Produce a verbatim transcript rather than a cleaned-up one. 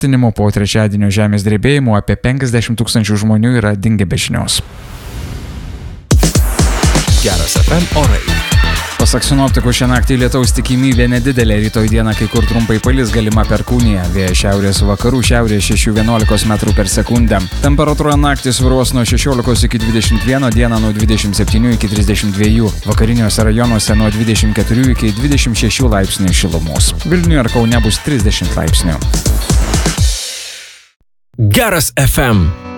Po trečiadienio žemės drebėjimo apie penkiasdešimt tūkstančių žmonių yra dingę be žinios. Geras F M orai. Pasak sinoptikų, šią naktį lietaus tikimybė nedidelė, rytoj dieną kai kur trumpai palis, galima perkūnija, vėjas šiaurės vakarų šiaurės šeši vienuolika metrų per sekundę. Temperatūra naktį svyruos nuo šešiolikos iki dvidešimt vieno, dieną nuo dvidešimt septynių iki trisdešimt dviejų, vakariniuose rajonuose nuo dvidešimt keturių iki dvidešimt šešių laipsnių šilumos. Vilniuje ir Kaune bus trisdešimt laipsnių. Geras F M.